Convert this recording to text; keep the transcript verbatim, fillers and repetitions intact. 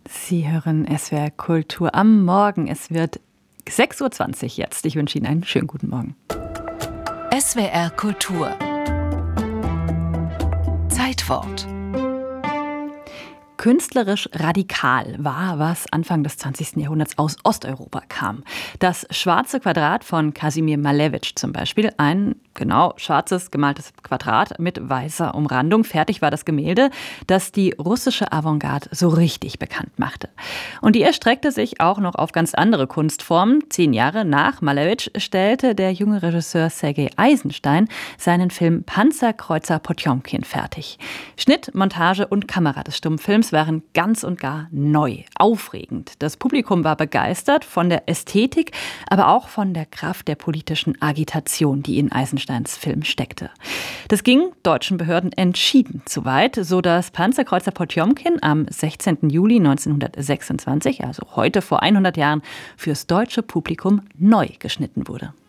Sie hören S W R Kultur am Morgen. Es wird sechs Uhr zwanzig jetzt. Ich wünsche Ihnen einen schönen guten Morgen. S W R Kultur. Zeitwort. Künstlerisch radikal war, was Anfang des zwanzigsten Jahrhunderts aus Osteuropa kam. Das schwarze Quadrat von Kasimir Malevich zum Beispiel, ein genau schwarzes gemaltes Quadrat mit weißer Umrandung. Fertig war das Gemälde, das die russische Avantgarde so richtig bekannt machte. Und die erstreckte sich auch noch auf ganz andere Kunstformen. Zehn Jahre nach Malevich stellte der junge Regisseur Sergei Eisenstein seinen Film Panzerkreuzer Potjomkin fertig. Schnitt, Montage und Kamera des Stummfilms waren ganz und gar neu, aufregend. Das Publikum war begeistert von der Ästhetik, aber auch von der Kraft der politischen Agitation, die in Eisensteins Film steckte. Das ging deutschen Behörden entschieden zu weit, sodass Panzerkreuzer Potjomkin am sechzehnten Juli neunzehnhundertsechsundzwanzig, also heute vor hundert Jahren, fürs deutsche Publikum neu geschnitten wurde.